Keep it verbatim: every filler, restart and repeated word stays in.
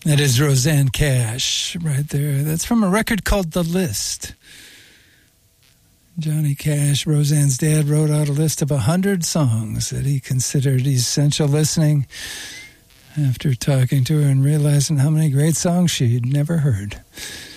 That is Rosanne Cash right there. That's from a record called The List. Johnny Cash, Roseanne's dad, wrote out a list of one hundred songs that he considered essential listening after talking to her and realizing how many great songs she'd never heard.